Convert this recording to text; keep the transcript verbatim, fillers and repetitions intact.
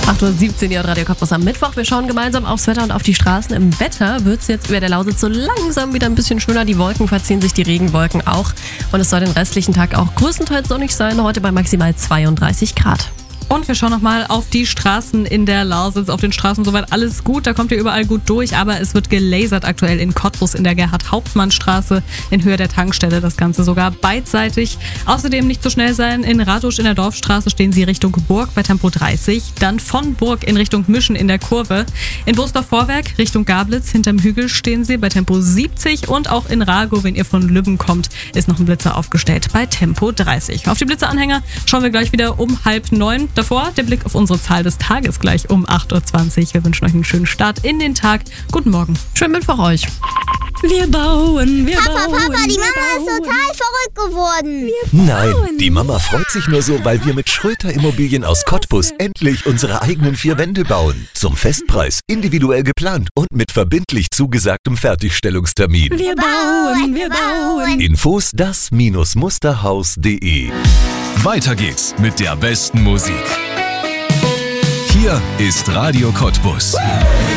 acht Uhr siebzehn hier, Radio Cottbus am Mittwoch. Wir schauen gemeinsam aufs Wetter und auf die Straßen. Im Wetter wird es jetzt über der Lausitz so langsam wieder ein bisschen schöner. Die Wolken verziehen sich, die Regenwolken auch. Und es soll den restlichen Tag auch größtenteils sonnig sein. Heute bei maximal zweiunddreißig Grad. Und wir schauen nochmal auf die Straßen in der Lausitz. Auf den Straßen soweit alles gut, da kommt ihr überall gut durch. Aber es wird gelasert aktuell in Cottbus in der Gerhard-Hauptmann-Straße in Höhe der Tankstelle. Das Ganze sogar beidseitig. Außerdem nicht zu schnell sein. In Ratusch in der Dorfstraße stehen Sie Richtung Burg bei Tempo dreißig. Dann von Burg in Richtung Mischen in der Kurve. In Bursdorf-Vorwerk Richtung Gablitz hinterm Hügel stehen Sie bei Tempo siebzig. Und auch in Rago, wenn ihr von Lübben kommt, ist noch ein Blitzer aufgestellt bei Tempo dreißig. Auf die Blitzeranhänger schauen wir gleich wieder um halb neun. Davor der Blick auf unsere Zahl des Tages gleich um acht Uhr zwanzig. Wir wünschen euch einen schönen Start in den Tag. Guten Morgen. Schönen Mittwoch euch. Wir bauen, wir Papa, bauen. Papa, die wir Mama bauen. ist total verrückt geworden. Nein, die Mama freut sich nur so, weil wir mit Schröter Immobilien aus Cottbus endlich unsere eigenen vier Wände bauen. Zum Festpreis, individuell geplant und mit verbindlich zugesagtem Fertigstellungstermin. Wir bauen, wir bauen. Infos das Musterhaus punkt de. Weiter geht's mit der besten Musik. Hier ist Radio Cottbus.